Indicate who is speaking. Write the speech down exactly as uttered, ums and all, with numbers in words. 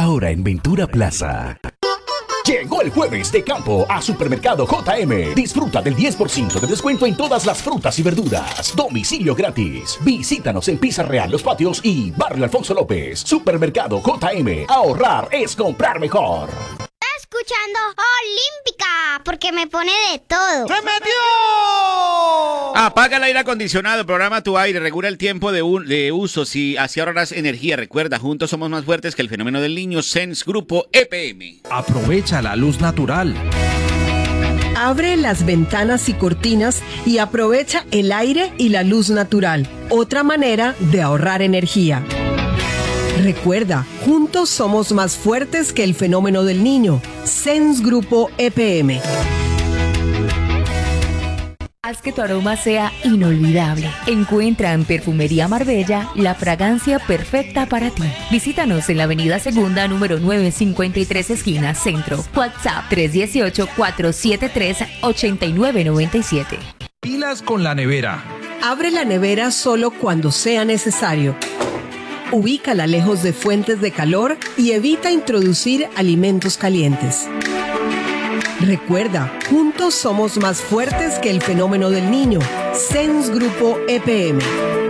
Speaker 1: ahora en Ventura Plaza. Llegó el jueves de campo a Supermercado J M. Disfruta del diez por ciento de descuento en todas las frutas y verduras. Domicilio gratis. Visítanos en Pizza Real Los Patios y Barrio Alfonso López. Supermercado J M. Ahorrar es comprar mejor.
Speaker 2: Está escuchando Olímpica porque me pone de todo.
Speaker 3: ¡Se metió!
Speaker 4: Apaga el aire acondicionado, programa tu aire, regula el tiempo de, un, de uso, si así ahorrarás energía. Recuerda, juntos somos más fuertes que el fenómeno del niño. Sense Grupo E P M.
Speaker 5: Aprovecha la luz natural.
Speaker 6: Abre las ventanas y cortinas y aprovecha el aire y la luz natural. Otra manera de ahorrar energía. Recuerda, juntos somos más fuertes que el fenómeno del niño. Sense Grupo E P M.
Speaker 7: Haz que tu aroma sea inolvidable. Encuentra en Perfumería Marbella la fragancia perfecta para ti. Visítanos en la avenida Segunda, número novecientos cincuenta y tres, esquina Centro. WhatsApp tres uno ocho, cuatro siete tres, ocho nueve nueve siete.
Speaker 5: Pilas con la nevera.
Speaker 6: Abre la nevera solo cuando sea necesario. Ubícala lejos de fuentes de calor y evita introducir alimentos calientes. Recuerda, juntos somos más fuertes que el fenómeno del niño. Sense Grupo E P M.